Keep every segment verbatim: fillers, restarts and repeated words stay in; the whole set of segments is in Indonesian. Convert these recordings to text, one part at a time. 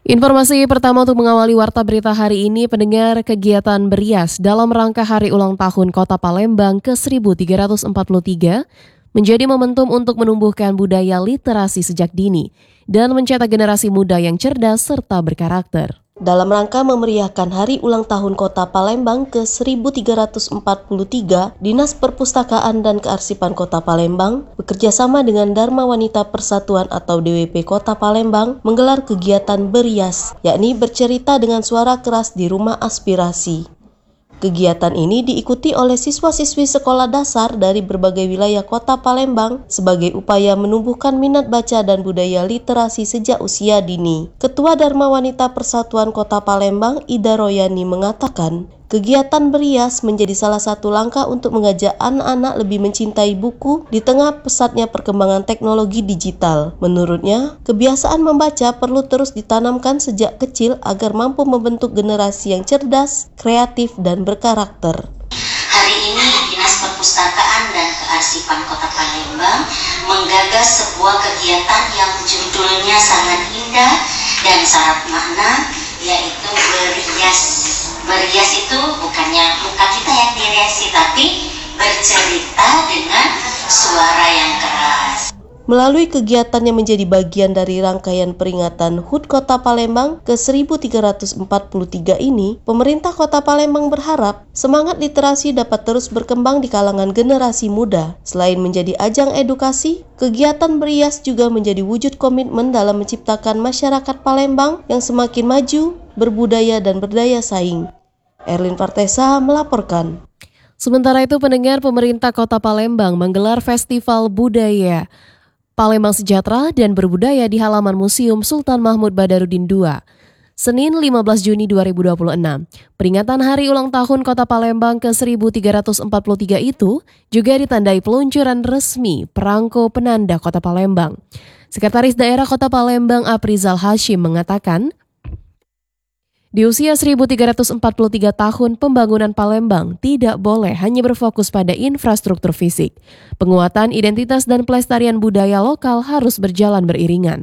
Informasi pertama untuk mengawali Warta Berita hari ini, pendengar, kegiatan berias dalam rangka Hari Ulang Tahun Kota Palembang ke seribu tiga ratus empat puluh tiga menjadi momentum untuk menumbuhkan budaya literasi sejak dini dan mencetak generasi muda yang cerdas serta berkarakter. Dalam rangka memeriahkan Hari Ulang Tahun Kota Palembang ke seribu tiga ratus empat puluh tiga, Dinas Perpustakaan dan Kearsipan Kota Palembang bekerjasama dengan Dharma Wanita Persatuan atau D W P Kota Palembang menggelar kegiatan berias, yakni bercerita dengan suara keras di Rumah Aspirasi. Kegiatan ini diikuti oleh siswa-siswi sekolah dasar dari berbagai wilayah Kota Palembang sebagai upaya menumbuhkan minat baca dan budaya literasi sejak usia dini. Ketua Dharma Wanita Persatuan Kota Palembang, Ida Royani, mengatakan, kegiatan berias menjadi salah satu langkah untuk mengajak anak-anak lebih mencintai buku di tengah pesatnya perkembangan teknologi digital. Menurutnya, kebiasaan membaca perlu terus ditanamkan sejak kecil agar mampu membentuk generasi yang cerdas, kreatif, dan berkarakter. Hari ini Dinas Perpustakaan dan Kearsipan Kota Palembang menggagas sebuah kegiatan yang judulnya sangat indah dan syarat makna, yaitu berias. Berias itu bukannya muka kita yang diriasi, tapi bercerita dengan suara yang keras. Melalui kegiatan yang menjadi bagian dari rangkaian peringatan H U T Kota Palembang ke seribu tiga ratus empat puluh tiga ini, pemerintah Kota Palembang berharap semangat literasi dapat terus berkembang di kalangan generasi muda. Selain menjadi ajang edukasi, kegiatan berias juga menjadi wujud komitmen dalam menciptakan masyarakat Palembang yang semakin maju, berbudaya dan berdaya saing. Erlin Partesa melaporkan. Sementara itu, pendengar, pemerintah Kota Palembang menggelar Festival Budaya Palembang Sejahtera dan Berbudaya di halaman Museum Sultan Mahmud Badarudin kedua, Senin lima belas Juni dua ribu dua puluh enam. Peringatan Hari Ulang Tahun Kota Palembang ke seribu tiga ratus empat puluh tiga itu juga ditandai peluncuran resmi perangko penanda Kota Palembang. Sekretaris Daerah Kota Palembang Aprizal Hashim mengatakan, di usia seribu tiga ratus empat puluh tiga tahun, pembangunan Palembang tidak boleh hanya berfokus pada infrastruktur fisik. Penguatan identitas dan pelestarian budaya lokal harus berjalan beriringan.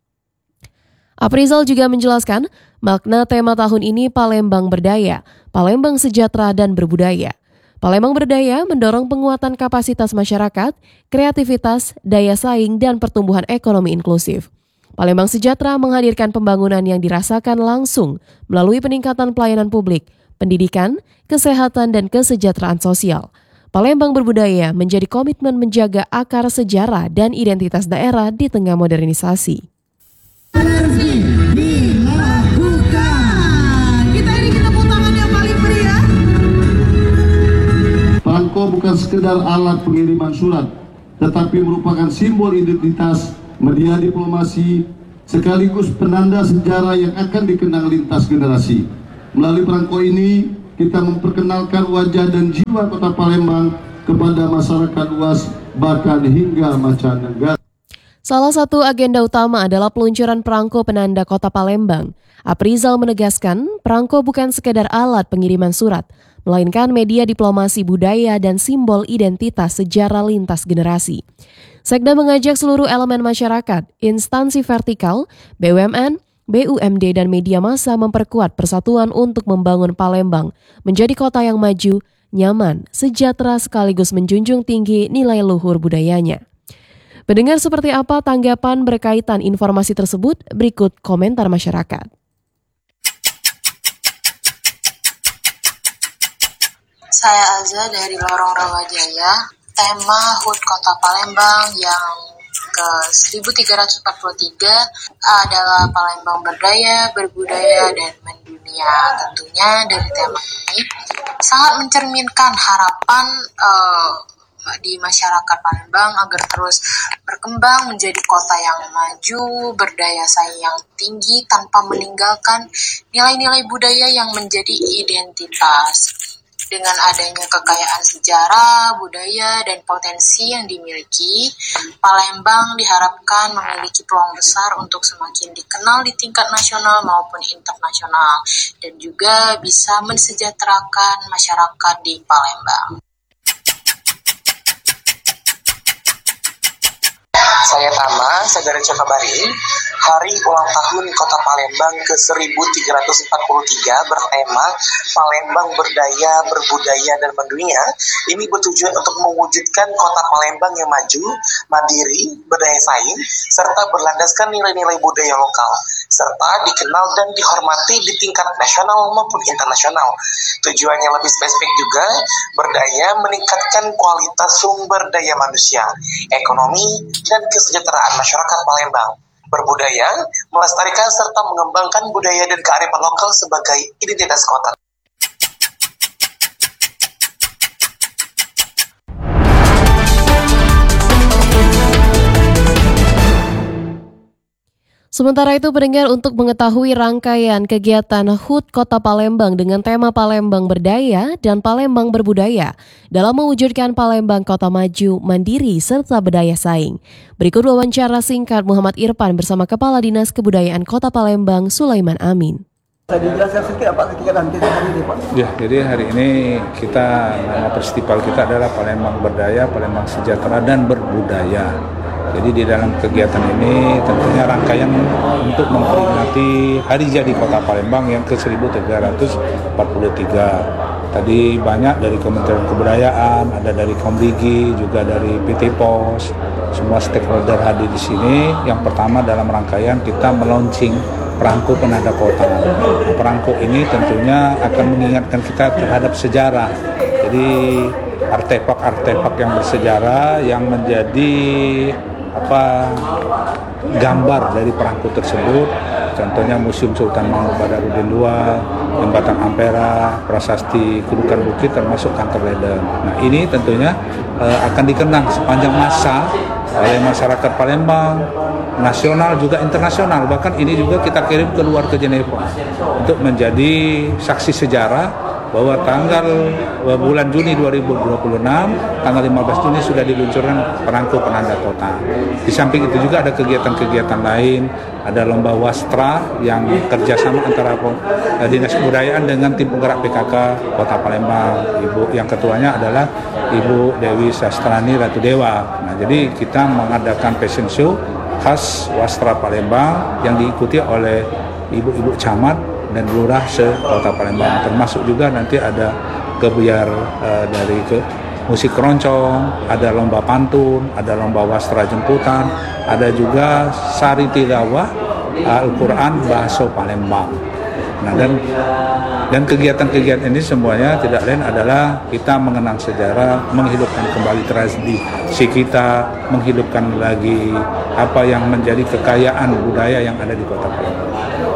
Aprizal juga menjelaskan makna tema tahun ini Palembang Berdaya, Palembang Sejahtera dan Berbudaya. Palembang Berdaya mendorong penguatan kapasitas masyarakat, kreativitas, daya saing, dan pertumbuhan ekonomi inklusif. Palembang Sejahtera menghadirkan pembangunan yang dirasakan langsung melalui peningkatan pelayanan publik, pendidikan, kesehatan, dan kesejahteraan sosial. Palembang Berbudaya menjadi komitmen menjaga akar sejarah dan identitas daerah di tengah modernisasi. Kita ini kita tepuk tangan yang paling meriah. Perangko bukan sekedar alat pengiriman surat, tetapi merupakan simbol identitas, media diplomasi, sekaligus penanda sejarah yang akan dikenang lintas generasi. Melalui perangko ini, kita memperkenalkan wajah dan jiwa Kota Palembang kepada masyarakat luas, bahkan hingga mancanegara. Salah satu agenda utama adalah peluncuran perangko penanda Kota Palembang. Aprizal menegaskan, perangko bukan sekedar alat pengiriman surat, melainkan media diplomasi budaya dan simbol identitas sejarah lintas generasi. Sekda mengajak seluruh elemen masyarakat, instansi vertikal, B U M N, B U M D, dan media massa memperkuat persatuan untuk membangun Palembang menjadi kota yang maju, nyaman, sejahtera sekaligus menjunjung tinggi nilai luhur budayanya. Pendengar, seperti apa tanggapan berkaitan informasi tersebut? Berikut komentar masyarakat. Saya Azza dari Lorong Rawajaya. Tema H U T Kota Palembang yang ke seribu tiga ratus empat puluh tiga adalah Palembang Berdaya, Berbudaya, dan Mendunia. Tentunya dari tema ini sangat mencerminkan harapan uh, di masyarakat Palembang agar terus berkembang menjadi kota yang maju, berdaya saing yang tinggi tanpa meninggalkan nilai-nilai budaya yang menjadi identitas. Dengan adanya kekayaan sejarah, budaya, dan potensi yang dimiliki, Palembang diharapkan memiliki peluang besar untuk semakin dikenal di tingkat nasional maupun internasional, dan juga bisa mensejahterakan masyarakat di Palembang. Saya Tama, saya dari Cakabaring. Hari ulang tahun Kota Palembang ke seribu tiga ratus empat puluh tiga bertema Palembang Berdaya, Berbudaya, dan Mendunia. Ini bertujuan untuk mewujudkan Kota Palembang yang maju, mandiri, berdaya saing, serta berlandaskan nilai-nilai budaya lokal, serta dikenal dan dihormati di tingkat nasional maupun internasional. Tujuannya lebih spesifik juga, berdaya meningkatkan kualitas sumber daya manusia, ekonomi, dan kesejahteraan masyarakat Palembang. Berbudaya, melestarikan serta mengembangkan budaya dan kearifan lokal sebagai identitas kota. Sementara itu, pendengar, untuk mengetahui rangkaian kegiatan H U T Kota Palembang dengan tema Palembang Berdaya dan Palembang Berbudaya dalam mewujudkan Palembang Kota Maju, Mandiri, serta Berdaya Saing. Berikut wawancara singkat Muhammad Irfan bersama Kepala Dinas Kebudayaan Kota Palembang, Sulaiman Amin. Saya dijelaskan sedikit apa kegiatan kita hari ini, Pak? Ya, jadi hari ini kita, nama festival kita adalah Palembang Berdaya, Palembang Sejahtera, dan Berbudaya. Jadi di dalam kegiatan ini tentunya rangkaian untuk memperingati Hari Jadi Kota Palembang yang ke seribu tiga ratus empat puluh tiga. Tadi banyak dari Kementerian Kebudayaan, ada dari Komdigi, juga dari P T Pos, semua stakeholder hadir di sini. Yang pertama dalam rangkaian kita melaunching perangko penanda kota. Perangko ini tentunya akan mengingatkan kita terhadap sejarah. Jadi artefak-artefak yang bersejarah yang menjadi apa gambar dari perangko tersebut, contohnya Museum Sultan Mahmud Badarudin dua, Jembatan Ampera, Prasasti Kedukan Bukit, termasuk Kantor Leden. Nah, ini tentunya uh, akan dikenang sepanjang masa oleh masyarakat Palembang, nasional juga internasional. Bahkan ini juga kita kirim keluar ke Jenewa untuk menjadi saksi sejarah bahwa tanggal bulan Juni dua ribu dua puluh enam, tanggal lima belas Juni sudah diluncurkan perangko penanda kota. Di samping itu juga ada kegiatan-kegiatan lain, ada lomba wastra yang kerjasama antara uh, Dinas Kebudayaan dengan tim penggerak P K K Kota Palembang. Ibu yang ketuanya adalah Ibu Dewi Sastrani Ratu Dewa. Nah, jadi kita mengadakan fashion show khas wastra Palembang yang diikuti oleh ibu-ibu camat dan lurah se-Kota Palembang, termasuk juga nanti ada kebiar uh, dari ke musik keroncong, ada lomba pantun, ada lomba wastra jemputan, ada juga sari tilawah Al-Quran bahasa Palembang. Nah, dan dan kegiatan-kegiatan ini semuanya tidak lain adalah kita mengenang sejarah, menghidupkan kembali tradisi kita, menghidupkan lagi apa yang menjadi kekayaan budaya yang ada di Kota Palembang.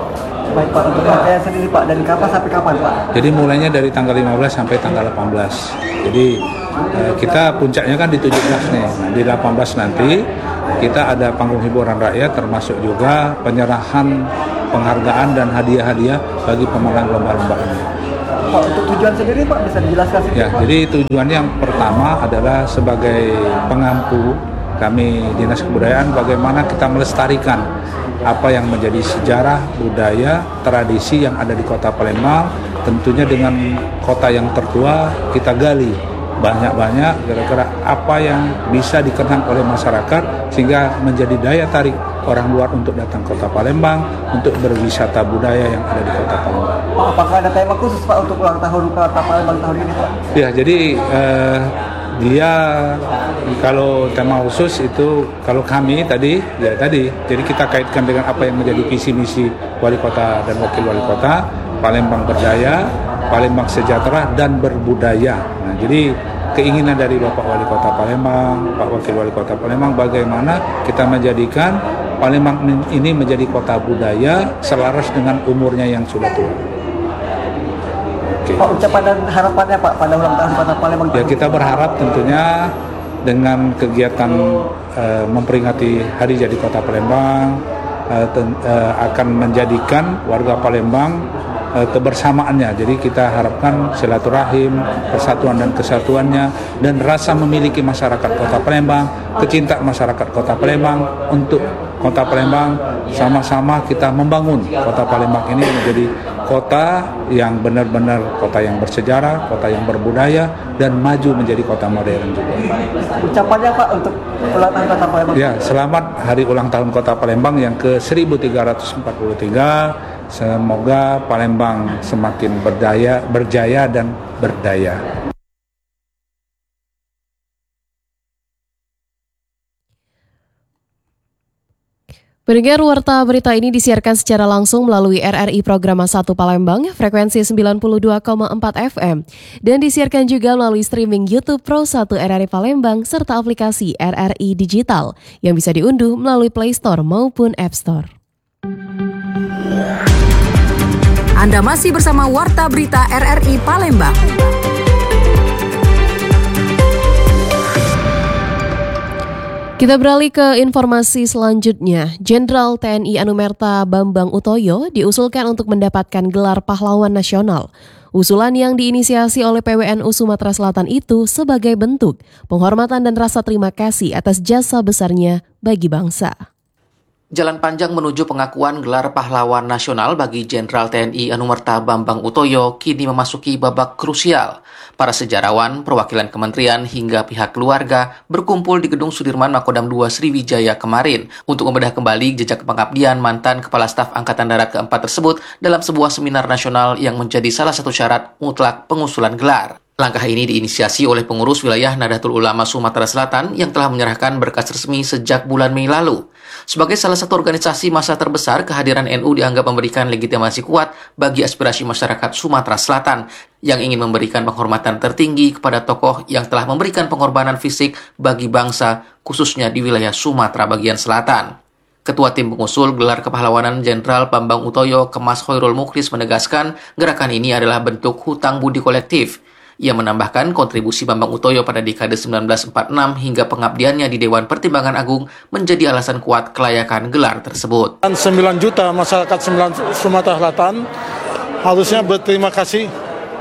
Baik Pak, untuk rangkaian sendiri Pak, dari kapan sampai kapan Pak? Jadi mulainya dari tanggal lima belas sampai tanggal delapan belas. Jadi eh, kita puncaknya kan di tujuh belas nih. Nah, di delapan belas nanti kita ada panggung hiburan rakyat, termasuk juga penyerahan penghargaan dan hadiah-hadiah bagi pemenang lomba-lomba ini. Pak, untuk tujuan sendiri Pak bisa dijelaskan sedikit Ya, Pak? jadi tujuannya yang pertama adalah sebagai pengampu kami Dinas Kebudayaan bagaimana kita melestarikan apa yang menjadi sejarah, budaya, tradisi yang ada di Kota Palembang. Tentunya dengan kota yang tertua kita gali banyak-banyak kira-kira apa yang bisa dikenang oleh masyarakat sehingga menjadi daya tarik orang luar untuk datang Kota Palembang untuk berwisata budaya yang ada di Kota Palembang. Pak, apakah ada tema khusus Pak untuk ulang tahun Kota Palembang tahun ini Pak? Ya, jadi eh, dia kalau tema khusus itu kalau kami tadi ya tadi jadi kita kaitkan dengan apa yang menjadi visi misi wali kota dan wakil wali kota, Palembang Berdaya, Palembang Sejahtera, dan Berbudaya. Nah, jadi keinginan dari Bapak Wali Kota Palembang, Pak Wakil Wali Kota Palembang bagaimana kita menjadikan Palembang ini menjadi kota budaya selaras dengan umurnya yang sudah tua. Pak, ucapan dan harapannya Pak pada ulang tahun Kota Palembang. Ya, kita berharap tentunya dengan kegiatan uh, memperingati Hari Jadi Kota Palembang uh, ten, uh, akan menjadikan warga Palembang uh, kebersamaannya. Jadi kita harapkan silaturahim, persatuan dan kesatuannya, dan rasa memiliki masyarakat Kota Palembang, kecintaan masyarakat Kota Palembang untuk Kota Palembang sama-sama kita membangun Kota Palembang ini menjadi kota yang benar-benar kota yang bersejarah, kota yang berbudaya, dan maju menjadi kota modern juga. Ucapannya Pak untuk ulang tahun Kota Palembang. Ya, selamat Hari Ulang Tahun Kota Palembang yang ke seribu tiga ratus empat puluh tiga. Semoga Palembang semakin berdaya, berjaya dan berdaya. Pendengar, warta berita ini disiarkan secara langsung melalui R R I Program satu Palembang, frekuensi sembilan puluh dua koma empat F M, dan disiarkan juga melalui streaming YouTube Pro satu R R I Palembang, serta aplikasi R R I Digital, yang bisa diunduh melalui Play Store maupun App Store. Anda masih bersama Warta Berita R R I Palembang. Kita beralih ke informasi selanjutnya. Jenderal T N I Anumerta Bambang Utoyo diusulkan untuk mendapatkan gelar pahlawan nasional. Usulan yang diinisiasi oleh P W N U Sumatera Selatan itu sebagai bentuk penghormatan dan rasa terima kasih atas jasa besarnya bagi bangsa. Jalan panjang menuju pengakuan gelar pahlawan nasional bagi Jenderal T N I Anumerta Bambang Utoyo kini memasuki babak krusial. Para sejarawan, perwakilan kementerian, hingga pihak keluarga berkumpul di Gedung Sudirman Makodam dua Sriwijaya kemarin untuk membedah kembali jejak pengabdian mantan Kepala Staf Angkatan Darat keempat tersebut dalam sebuah seminar nasional yang menjadi salah satu syarat mutlak pengusulan gelar. Langkah ini diinisiasi oleh pengurus wilayah Nahdlatul Ulama Sumatera Selatan yang telah menyerahkan berkas resmi sejak bulan Mei lalu. Sebagai salah satu organisasi massa terbesar, kehadiran N U dianggap memberikan legitimasi kuat bagi aspirasi masyarakat Sumatera Selatan yang ingin memberikan penghormatan tertinggi kepada tokoh yang telah memberikan pengorbanan fisik bagi bangsa, khususnya di wilayah Sumatera bagian selatan. Ketua Tim Pengusul Gelar Kepahlawanan Jenderal Bambang Utoyo, Kemas Khoirul Muklis, menegaskan gerakan ini adalah bentuk hutang budi kolektif. Ia menambahkan kontribusi Bambang Utoyo pada dekade sembilan belas empat puluh enam hingga pengabdiannya di Dewan Pertimbangan Agung menjadi alasan kuat kelayakan gelar tersebut. sembilan juta masyarakat Sumatera Selatan harusnya berterima kasih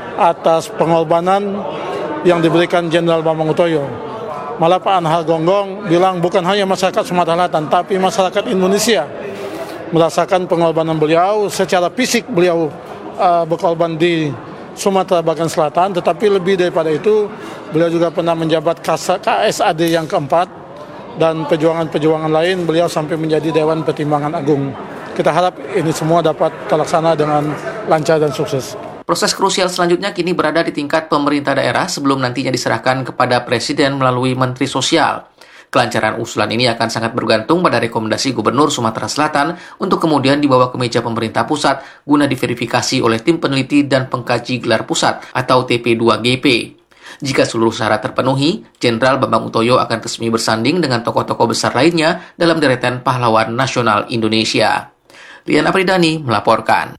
atas pengorbanan yang diberikan Jenderal Bambang Utoyo. Malah Pak Anhar Gonggong bilang bukan hanya masyarakat Sumatera Selatan, tapi masyarakat Indonesia merasakan pengorbanan beliau. Secara fisik beliau uh, berkorban di Sumatera bagian selatan, tetapi lebih daripada itu beliau juga pernah menjabat K S A D yang keempat, dan perjuangan-perjuangan lain beliau sampai menjadi Dewan Pertimbangan Agung. Kita harap ini semua dapat terlaksana dengan lancar dan sukses. Proses krusial selanjutnya kini berada di tingkat pemerintah daerah sebelum nantinya diserahkan kepada Presiden melalui Menteri Sosial. Kelancaran usulan ini akan sangat bergantung pada rekomendasi Gubernur Sumatera Selatan untuk kemudian dibawa ke meja pemerintah pusat guna diverifikasi oleh tim peneliti dan pengkaji gelar pusat atau T P dua G P. Jika seluruh syarat terpenuhi, Jenderal Bambang Utoyo akan resmi bersanding dengan tokoh-tokoh besar lainnya dalam deretan pahlawan nasional Indonesia. Rian Apridani melaporkan.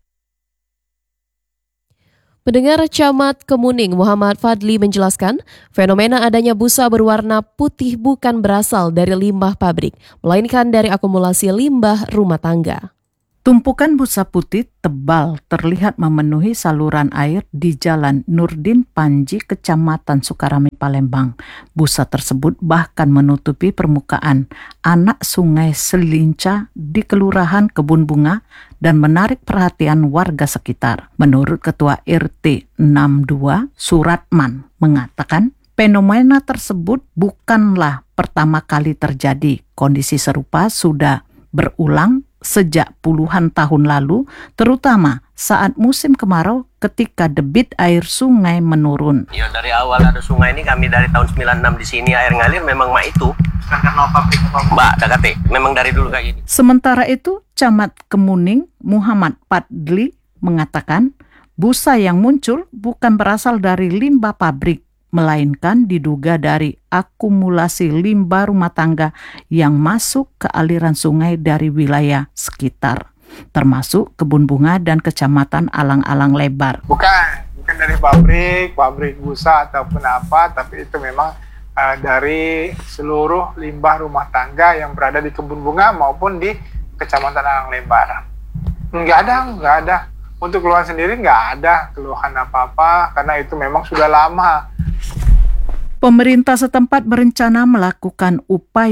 Pendengar, Camat Kemuning Muhammad Fadli menjelaskan, fenomena adanya busa berwarna putih bukan berasal dari limbah pabrik, melainkan dari akumulasi limbah rumah tangga. Tumpukan busa putih tebal terlihat memenuhi saluran air di Jalan Nurdin Panji, Kecamatan Sukarame, Palembang. Busa tersebut bahkan menutupi permukaan anak sungai Selinca di Kelurahan Kebun Bunga dan menarik perhatian warga sekitar. Menurut Ketua R T enam puluh dua Suratman mengatakan, fenomena tersebut bukanlah pertama kali terjadi. Kondisi serupa sudah berulang sejak puluhan tahun lalu, terutama saat musim kemarau ketika debit air sungai menurun. Ya, dari awal ada sungai ini kami dari tahun sembilan puluh enam di sini air ngalir memang mak itu. Bukan karena pabrik apa? Mbak, dakate. Memang dari dulu kayak gini. Sementara itu, Camat Kemuning Muhammad Fadli mengatakan busa yang muncul bukan berasal dari limbah pabrik, melainkan diduga dari akumulasi limbah rumah tangga yang masuk ke aliran sungai dari wilayah sekitar, termasuk Kebun Bunga dan Kecamatan Alang-Alang Lebar. Bukan, bukan dari pabrik, pabrik busa ataupun apa, tapi itu memang uh, dari seluruh limbah rumah tangga yang berada di Kebun Bunga maupun di Kecamatan Alang Lebar. Enggak ada, enggak ada. Untuk keluhan sendiri enggak ada keluhan apa-apa, karena itu memang sudah lama. Pemerintah setempat berencana melakukan upaya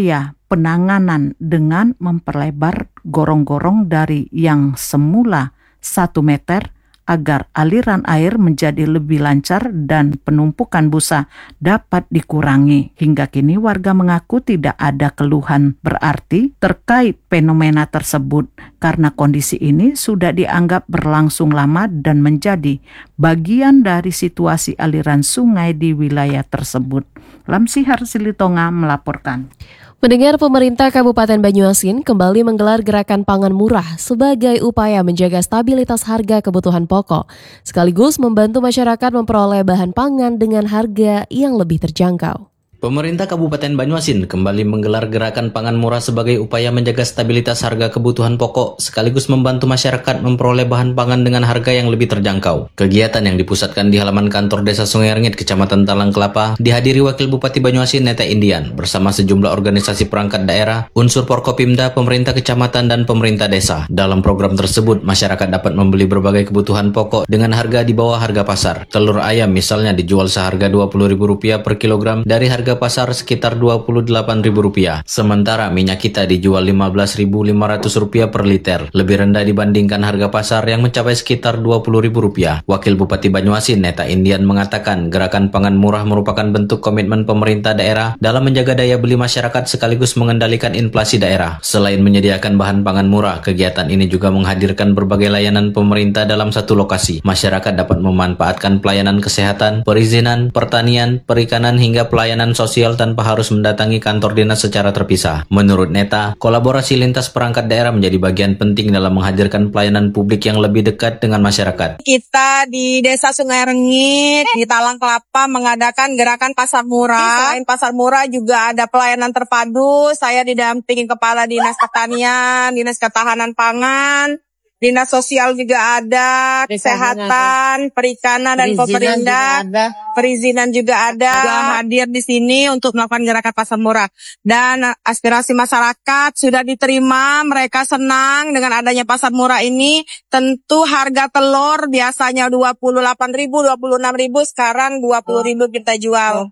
penanganan dengan memperlebar gorong-gorong dari yang semula satu meter agar aliran air menjadi lebih lancar dan penumpukan busa dapat dikurangi. Hingga kini warga mengaku tidak ada keluhan berarti terkait fenomena tersebut karena kondisi ini sudah dianggap berlangsung lama dan menjadi bagian dari situasi aliran sungai di wilayah tersebut. Lamsihar Silitonga melaporkan. Pendengar, pemerintah Kabupaten Banyuasin kembali menggelar gerakan pangan murah sebagai upaya menjaga stabilitas harga kebutuhan pokok, sekaligus membantu masyarakat memperoleh bahan pangan dengan harga yang lebih terjangkau. Pemerintah Kabupaten Banyuasin kembali menggelar gerakan pangan murah sebagai upaya menjaga stabilitas harga kebutuhan pokok sekaligus membantu masyarakat memperoleh bahan pangan dengan harga yang lebih terjangkau. Kegiatan yang dipusatkan di halaman kantor Desa Sungai Rengit, Kecamatan Talang Kelapa, dihadiri Wakil Bupati Banyuasin Neta Indian bersama sejumlah organisasi perangkat daerah, unsur Porkopimda, pemerintah kecamatan, dan pemerintah desa. Dalam program tersebut, masyarakat dapat membeli berbagai kebutuhan pokok dengan harga di bawah harga pasar. Telur ayam misalnya dijual seharga dua puluh ribu rupiah per kilogram dari harga Harga pasar sekitar dua puluh delapan ribu rupiah. Sementara minyak kita dijual lima belas ribu lima ratus rupiah per liter, lebih rendah dibandingkan harga pasar yang mencapai sekitar dua puluh ribu rupiah. Wakil Bupati Banyuasin Neta Indian mengatakan gerakan pangan murah merupakan bentuk komitmen pemerintah daerah dalam menjaga daya beli masyarakat sekaligus mengendalikan inflasi daerah. Selain menyediakan bahan pangan murah, kegiatan ini juga menghadirkan berbagai layanan pemerintah dalam satu lokasi. Masyarakat dapat memanfaatkan pelayanan kesehatan, perizinan, pertanian, perikanan hingga pelayanan sosial tanpa harus mendatangi kantor dinas secara terpisah. Menurut Neta, kolaborasi lintas perangkat daerah menjadi bagian penting dalam menghadirkan pelayanan publik yang lebih dekat dengan masyarakat. Kita di Desa Sungai Rengit, di Talang Kelapa mengadakan gerakan pasar murah. Selain pasar murah juga ada pelayanan terpadu. Saya didampingi Kepala Dinas Pertanian, Dinas Ketahanan Pangan, Dinas Sosial juga ada, Kesehatan, Perikanan dan Koperindak, perizinan juga ada. Juga hadir di sini untuk melakukan gerakan pasar murah. Dan aspirasi masyarakat sudah diterima, mereka senang dengan adanya pasar murah ini. Tentu harga telur biasanya dua puluh delapan ribu, dua puluh enam ribu, sekarang dua puluh ribu kita jual.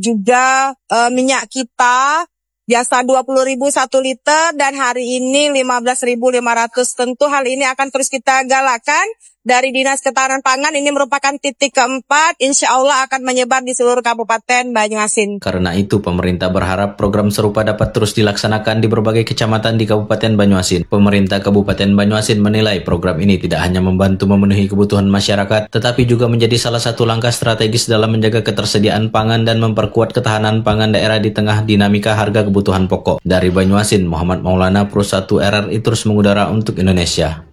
Juga e, minyak kita biasa dua puluh ribu satu liter dan hari ini lima belas ribu lima ratus. Tentu hal ini akan terus kita galakkan. Dari Dinas Ketahanan Pangan ini merupakan titik keempat, insya Allah akan menyebar di seluruh Kabupaten Banyuasin. Karena itu, pemerintah berharap program serupa dapat terus dilaksanakan di berbagai kecamatan di Kabupaten Banyuasin. Pemerintah Kabupaten Banyuasin menilai program ini tidak hanya membantu memenuhi kebutuhan masyarakat, tetapi juga menjadi salah satu langkah strategis dalam menjaga ketersediaan pangan dan memperkuat ketahanan pangan daerah di tengah dinamika harga kebutuhan pokok. Dari Banyuasin, Muhammad Maulana, Pro satu R R I terus mengudara untuk Indonesia.